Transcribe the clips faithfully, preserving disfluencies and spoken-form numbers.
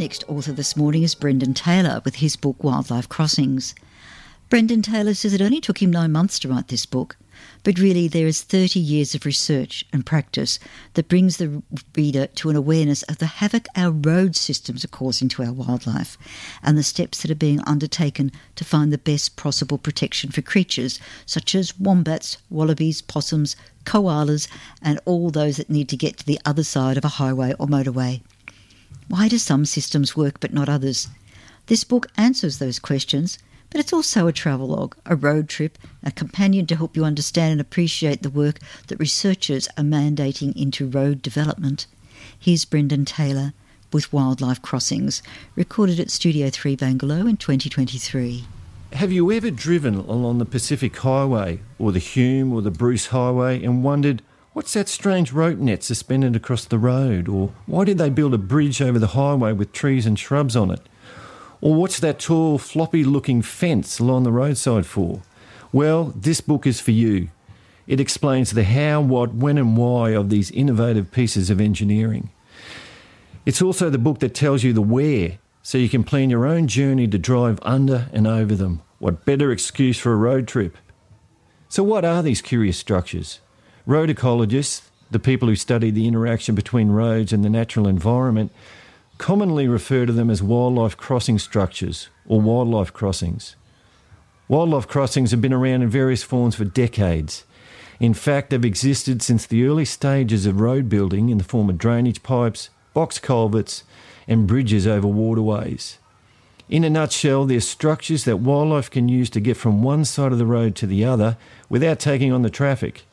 next author this morning is Brendan Taylor with his book Wildlife Crossings. Brendan Taylor says it only took him nine months to write this book, but really there is thirty years of research and practice that brings the reader to an awareness of the havoc our road systems are causing to our wildlife and the steps that are being undertaken to find the best possible protection for creatures such as wombats, wallabies, possums, koalas and all those that need to get to the other side of a highway or motorway. Why do some systems work but not others? This book answers those questions, but it's also a travelogue, a road trip, a companion to help you understand and appreciate the work that researchers are mandating into road development. Here's Brendan Taylor with Wildlife Crossings, recorded at Studio three Bangalow in twenty twenty-three. Have you ever driven along the Pacific Highway or the Hume or the Bruce Highway and wondered, what's that strange rope net suspended across the road? Or why did they build a bridge over the highway with trees and shrubs on it? Or what's that tall, floppy-looking fence along the roadside for? Well, this book is for you. It explains the how, what, when and why of these innovative pieces of engineering. It's also the book that tells you the where, so you can plan your own journey to drive under and over them. What better excuse for a road trip? So what are these curious structures? Road ecologists, the people who study the interaction between roads and the natural environment, commonly refer to them as wildlife crossing structures or wildlife crossings. Wildlife crossings have been around in various forms for decades. In fact, they've existed since the early stages of road building in the form of drainage pipes, box culverts and bridges over waterways. In a nutshell, they're structures that wildlife can use to get from one side of the road to the other without taking on the traffic.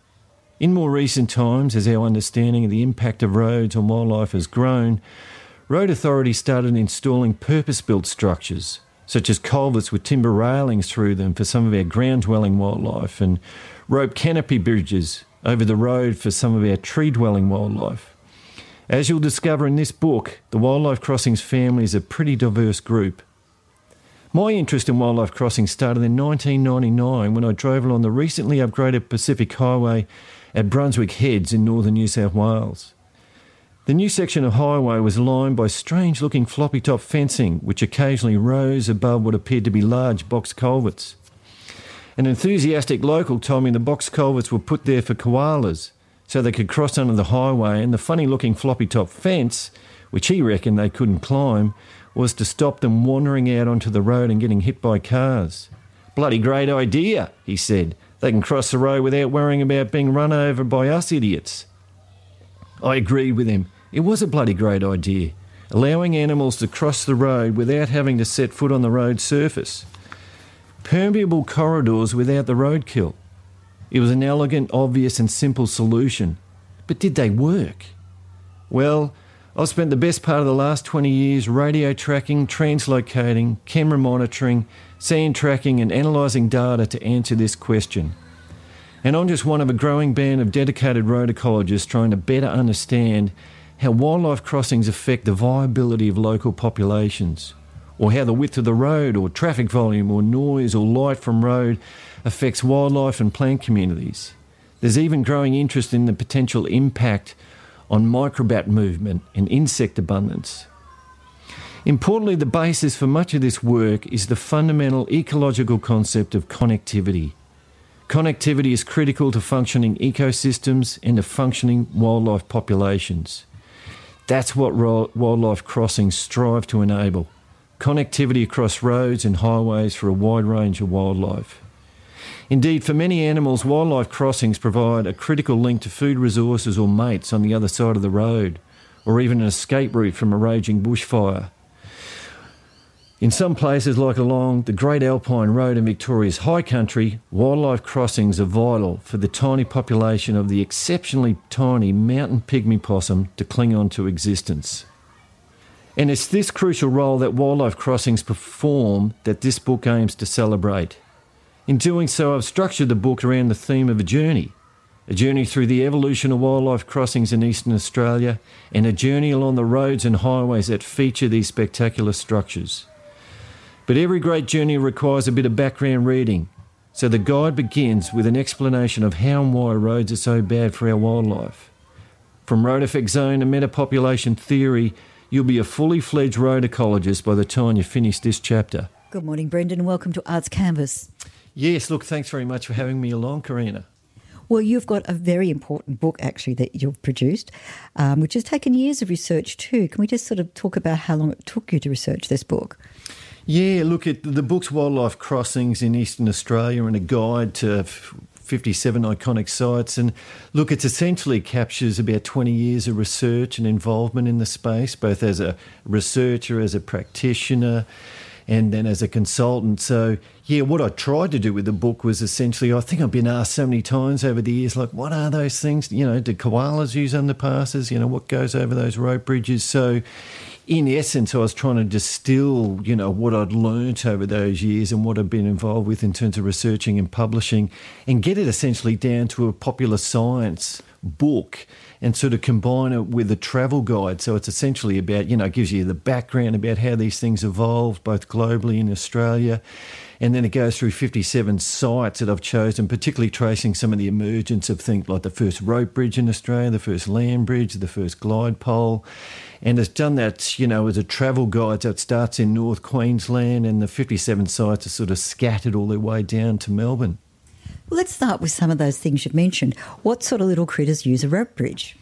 In more recent times, as our understanding of the impact of roads on wildlife has grown, road authorities started installing purpose-built structures, such as culverts with timber railings through them for some of our ground-dwelling wildlife and rope canopy bridges over the road for some of our tree-dwelling wildlife. As you'll discover in this book, the Wildlife Crossings family is a pretty diverse group. My interest in wildlife crossings started in nineteen ninety-nine when I drove along the recently upgraded Pacific Highway at Brunswick Heads in northern New South Wales. The new section of highway was lined by strange-looking floppy-top fencing, which occasionally rose above what appeared to be large box culverts. An enthusiastic local told me the box culverts were put there for koalas, so they could cross under the highway, and the funny-looking floppy-top fence, which he reckoned they couldn't climb, was to stop them wandering out onto the road and getting hit by cars. "Bloody great idea," he said. "They can cross the road without worrying about being run over by us idiots." I agreed with him. It was a bloody great idea, allowing animals to cross the road without having to set foot on the road surface. Permeable corridors without the roadkill. It was an elegant, obvious and simple solution. But did they work? Well, I've spent the best part of the last twenty years radio tracking, translocating, camera monitoring, sand tracking and analysing data to answer this question. And I'm just one of a growing band of dedicated road ecologists trying to better understand how wildlife crossings affect the viability of local populations, or how the width of the road or traffic volume or noise or light from road affects wildlife and plant communities. There's even growing interest in the potential impact on microbat movement and insect abundance. Importantly, the basis for much of this work is the fundamental ecological concept of connectivity. Connectivity is critical to functioning ecosystems and to functioning wildlife populations. That's what ro- wildlife crossings strive to enable. Connectivity across roads and highways for a wide range of wildlife. Indeed, for many animals, wildlife crossings provide a critical link to food resources or mates on the other side of the road, or even an escape route from a raging bushfire. In some places, like along the Great Alpine Road in Victoria's high country, wildlife crossings are vital for the tiny population of the exceptionally tiny mountain pygmy possum to cling on to existence. And it's this crucial role that wildlife crossings perform that this book aims to celebrate. In doing so, I've structured the book around the theme of a journey, a journey through the evolution of wildlife crossings in Eastern Australia, and a journey along the roads and highways that feature these spectacular structures. But every great journey requires a bit of background reading, so the guide begins with an explanation of how and why roads are so bad for our wildlife. From road effect zone to metapopulation theory, You'll be a fully fledged road ecologist by the time you finish this chapter. Good morning, Brendan, and welcome to Arts Canvas. Yes, look, thanks very much for having me along, Karina. Well, you've got a very important book, actually, that you've produced, um, which has taken years of research too. Can we just sort of talk about how long it took you to research this book? Yeah, look, it, the book's Wildlife Crossings in Eastern Australia and a guide to fifty-seven iconic sites. And look, it essentially captures about twenty years of research and involvement in the space, both as a researcher, as a practitioner, and then as a consultant. So, yeah, what I tried to do with the book was essentially, I think I've been asked so many times over the years, like, what are those things? You know, do koalas use underpasses? You know, what goes over those rope bridges? So, in essence, I was trying to distill, you know, what I'd learnt over those years and what I'd been involved with in terms of researching and publishing, and get it essentially down to a popular science book and sort of combine it with a travel guide. So it's essentially about, you know, it gives you the background about how these things evolved, both globally and in Australia. And then it goes through fifty-seven sites that I've chosen, particularly tracing some of the emergence of things like the first rope bridge in Australia, the first land bridge, the first glide pole. And it's done that, you know, as a travel guide. So it starts in North Queensland, and the fifty-seven sites are sort of scattered all their way down to Melbourne. Well, let's start with some of those things you've mentioned. What sort of little critters use a rope bridge?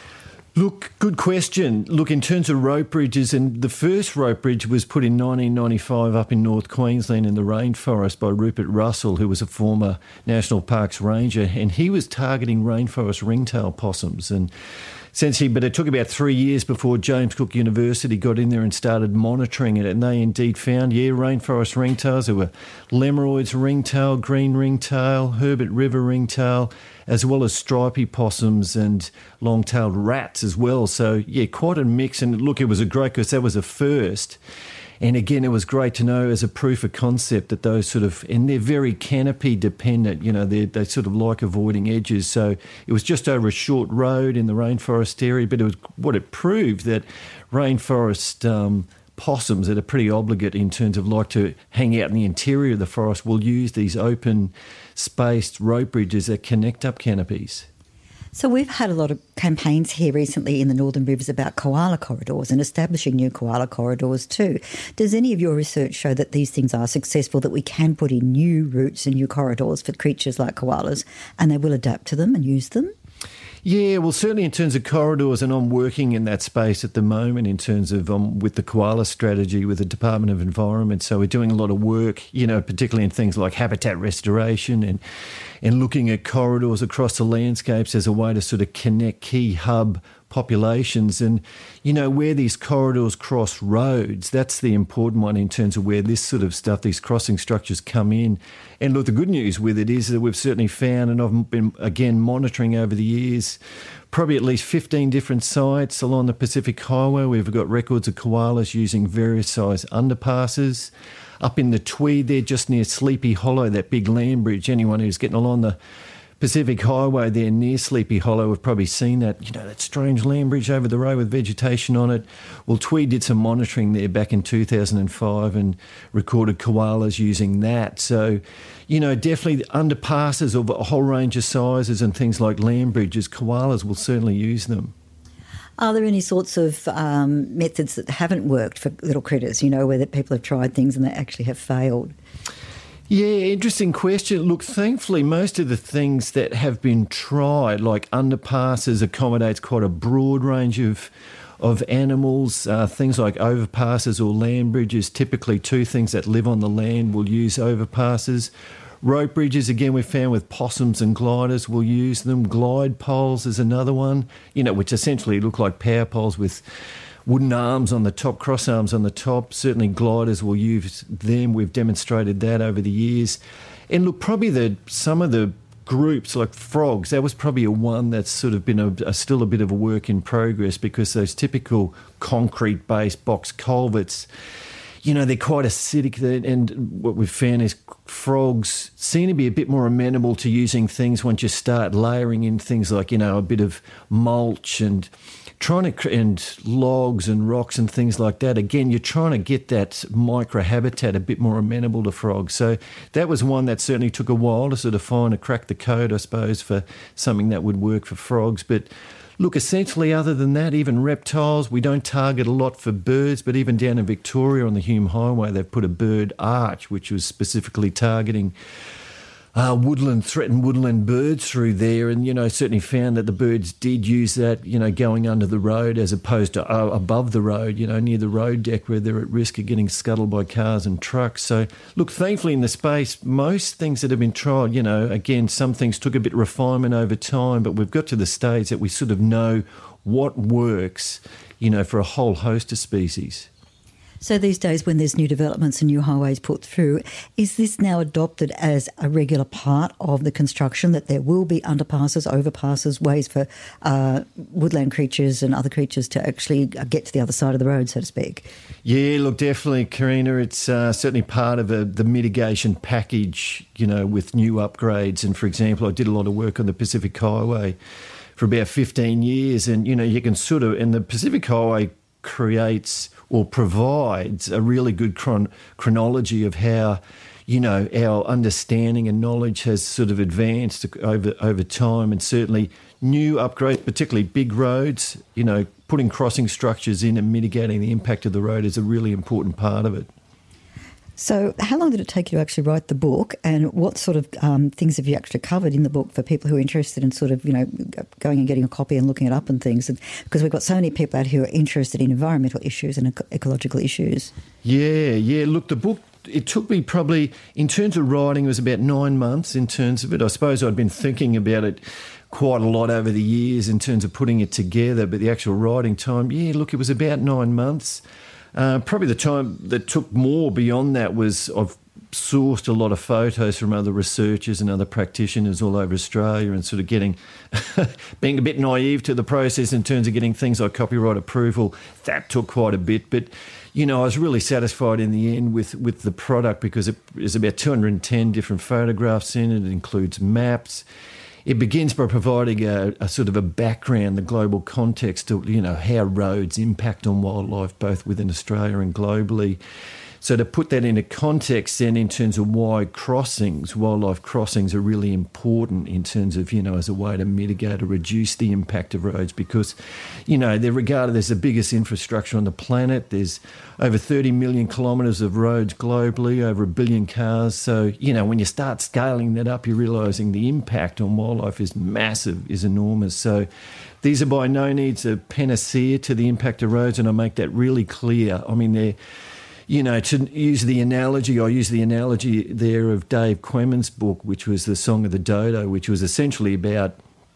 Look, good question. Look, in terms of rope bridges, and the first rope bridge was put in nineteen ninety-five up in North Queensland in the rainforest by Rupert Russell, who was a former National Parks ranger, and he was targeting rainforest ringtail possums. And essentially, but it took about three years before James Cook University got in there and started monitoring it, and they indeed found, yeah, rainforest ringtails. There were Lemuroid's ringtail, green ringtail, Herbert River ringtail, as well as stripy possums and long-tailed rats as well. So, yeah, quite a mix. And look, it was a great, because that was a first. And again, it was great to know as a proof of concept that those sort of, and they're very canopy dependent, you know, they they sort of like avoiding edges. So it was just over a short road in the rainforest area, but it was what it proved that rainforest um, possums that are pretty obligate in terms of like to hang out in the interior of the forest will use these open spaced rope bridges that connect up canopies. So we've had a lot of campaigns here recently in the Northern Rivers about koala corridors and establishing new koala corridors too. Does any of your research show that these things are successful, that we can put in new routes and new corridors for creatures like koalas and they will adapt to them and use them? Yeah, well, certainly in terms of corridors, and I'm working in that space at the moment in terms of um, with the koala strategy with the Department of Environment. So we're doing a lot of work, you know, particularly in things like habitat restoration and and looking at corridors across the landscapes as a way to sort of connect key hub populations. And, you know, where these corridors cross roads, that's the important one in terms of where this sort of stuff, these crossing structures come in. And look, the good news with it is that we've certainly found, and I've been, again, monitoring over the years, probably at least fifteen different sites along the Pacific Highway. We've got records of koalas using various size underpasses. Up in the Tweed there, just near Sleepy Hollow, that big land bridge, anyone who's getting along the Pacific Highway there near Sleepy Hollow have probably seen that, you know, that strange land bridge over the road with vegetation on it. Well, Tweed did some monitoring there back in two thousand five and recorded koalas using that. So, you know, definitely underpasses of a whole range of sizes and things like land bridges, koalas will certainly use them. Are there any sorts of um, methods that haven't worked for little critters, you know, where that people have tried things and they actually have failed? Yeah, interesting question. Look, thankfully, most of the things that have been tried, like underpasses, accommodates quite a broad range of of animals. Uh, things like overpasses or land bridges, typically two things that live on the land will use overpasses. Rope bridges, again, we've found with possums and gliders will use them. Glide poles is another one, you know, which essentially look like power poles with wooden arms on the top, cross arms on the top. Certainly gliders will use them. We've demonstrated that over the years. And look, probably the some of the groups like frogs, that was probably a one that's sort of been a, a, still a bit of a work in progress, because those typical concrete-based box culverts, you know, they're quite acidic, and what we've found is frogs seem to be a bit more amenable to using things once you start layering in things like, you know, a bit of mulch and trying to, and logs and rocks and things like that. Again, you're trying to get that microhabitat a bit more amenable to frogs. So that was one that certainly took a while to sort of find, to crack the code, I suppose, for something that would work for frogs. But look, essentially, other than that, even reptiles, we don't target a lot for birds, but even down in Victoria on the Hume Highway, they've put a bird arch, which was specifically targeting uh, woodland, threatened woodland birds through there. And, you know, certainly found that the birds did use that, you know, going under the road as opposed to uh, above the road, you know, near the road deck where they're at risk of getting scuttled by cars and trucks. So, look, thankfully in the space, most things that have been trialled, you know, again, some things took a bit of refinement over time, but we've got to the stage that we sort of know what works, you know, for a whole host of species. So these days when there's new developments and new highways put through, is this now adopted as a regular part of the construction, that there will be underpasses, overpasses, ways for uh, woodland creatures and other creatures to actually get to the other side of the road, so to speak? Yeah, look, definitely, Karina. It's uh, certainly part of a, the mitigation package, you know, with new upgrades. And, for example, I did a lot of work on the Pacific Highway for about fifteen years. And, you know, you can sort of, and the Pacific Highway creates or provides a really good chron- chronology of how, you know, our understanding and knowledge has sort of advanced over over time, and certainly new upgrades, particularly big roads, you know, putting crossing structures in and mitigating the impact of the road is a really important part of it. So how long did it take you to actually write the book, and what sort of um, things have you actually covered in the book for people who are interested in sort of, you know, going and getting a copy and looking it up and things? And, because we've got so many people out here who are interested in environmental issues and eco- ecological issues. Yeah, yeah. Look, the book, it took me probably, in terms of writing, it was about nine months in terms of it. I suppose I'd been thinking about it quite a lot over the years in terms of putting it together, but the actual writing time, yeah, look, it was about nine months. Uh, probably the time that took more beyond that was I've sourced a lot of photos from other researchers and other practitioners all over Australia, and sort of getting, being a bit naive to the process in terms of getting things like copyright approval. That took quite a bit. But, you know, I was really satisfied in the end with, with the product, because it is about two hundred ten different photographs in it. It includes maps. It begins by providing a, a sort of a background, the global context of, you know, how roads impact on wildlife, both within Australia and globally. So to put that into context then in terms of why crossings, wildlife crossings are really important in terms of, you know, as a way to mitigate or reduce the impact of roads, because, you know, they're regarded as the biggest infrastructure on the planet. There's over thirty million kilometres of roads globally, over a billion cars. So, you know, when you start scaling that up, you're realising the impact on wildlife is massive, is enormous. So these are by no means a panacea to the impact of roads, and I make that really clear. I mean, they're, you know, to use the analogy, I use the analogy there of Dave Quammen's book, which was The Song of the Dodo, which was essentially about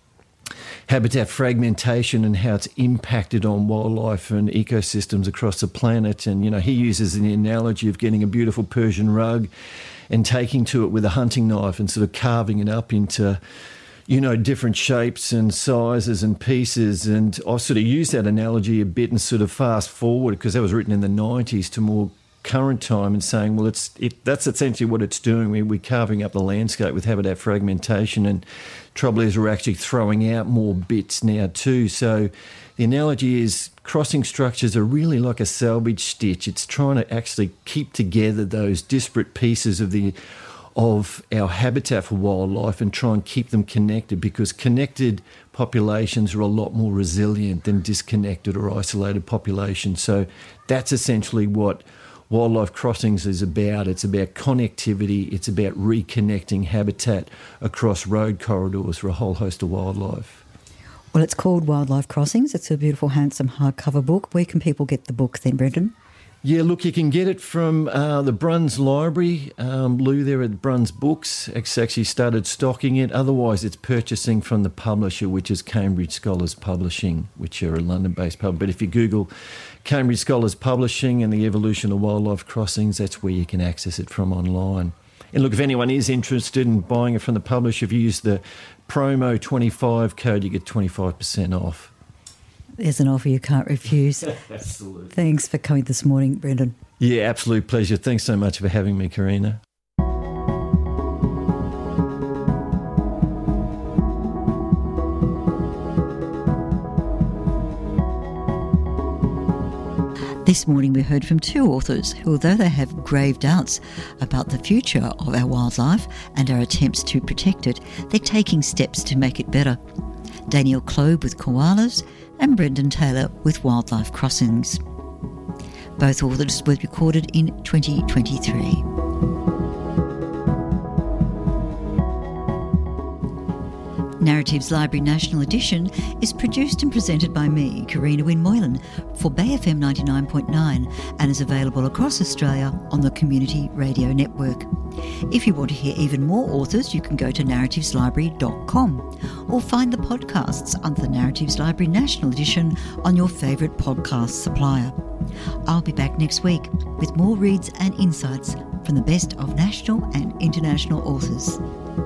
habitat fragmentation and how it's impacted on wildlife and ecosystems across the planet. And, you know, he uses the analogy of getting a beautiful Persian rug and taking to it with a hunting knife and sort of carving it up into, you know, different shapes and sizes and pieces. And I sort of use that analogy a bit and sort of fast forward, because that was written in the nineties, to more current time, and saying, well, it's it, that's essentially what it's doing. We, we're carving up the landscape with habitat fragmentation, and trouble is we're actually throwing out more bits now too. So the analogy is crossing structures are really like a salvage stitch. It's trying to actually keep together those disparate pieces of the of our habitat for wildlife and try and keep them connected, because connected populations are a lot more resilient than disconnected or isolated populations. So that's essentially what Wildlife Crossings is about. It's about connectivity. It's about reconnecting habitat across road corridors for a whole host of wildlife. Well, it's called Wildlife Crossings. It's a beautiful, handsome hardcover book. Where can people get the book then, Brendan? Yeah, look, you can get it from uh, the Bruns Library. Um, Lou there at Bruns Books actually started stocking it. Otherwise, it's purchasing from the publisher, which is Cambridge Scholars Publishing, which are a London-based pub. But if you Google Cambridge Scholars Publishing and the evolution of Wildlife Crossings, that's where you can access it from online. And look, if anyone is interested in buying it from the publisher, if you use the promo twenty-five code, you get twenty-five percent off. There's an offer you can't refuse. Absolutely. Thanks for coming this morning, Brendan. Yeah, absolute pleasure. Thanks so much for having me, Karina. This morning we heard from two authors who, although they have grave doubts about the future of our wildlife and our attempts to protect it, they're taking steps to make it better. Daniel Kloeb with Koalas, and Brendan Taylor with Wildlife Crossings. Both authors were recorded in twenty twenty-three. Narratives Library National Edition is produced and presented by me, Karina Wynne Moylan, for Bay F M ninety-nine point nine and is available across Australia on the Community Radio Network. If you want to hear even more authors, you can go to narratives library dot com or find the podcasts under the Narratives Library National Edition on your favourite podcast supplier. I'll be back next week with more reads and insights from the best of national and international authors.